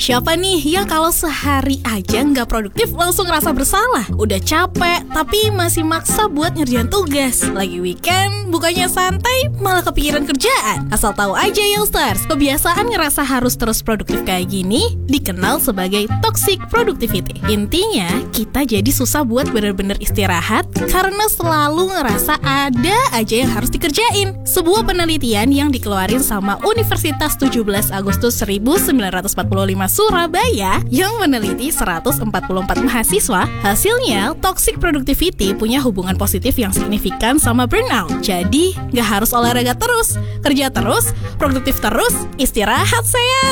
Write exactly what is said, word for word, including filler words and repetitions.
Siapa nih yang kalau sehari aja nggak produktif langsung ngerasa bersalah? Udah capek, tapi masih maksa buat ngerjain tugas. Lagi weekend, bukannya santai, malah kepikiran kerjaan. Asal tahu aja Youngsters, kebiasaan ngerasa harus terus produktif kayak gini dikenal sebagai toxic productivity. Intinya, kita jadi susah buat bener-bener istirahat karena selalu ngerasa ada aja yang harus dikerjain. Sebuah penelitian yang dikeluarin sama Universitas tujuh belas Agustus seribu sembilan ratus empat puluh lima Surabaya yang meneliti seratus empat puluh empat mahasiswa, hasilnya toxic productivity punya hubungan positif yang signifikan sama burnout. Jadi, nggak harus olahraga terus, kerja terus, produktif terus, istirahat sayang.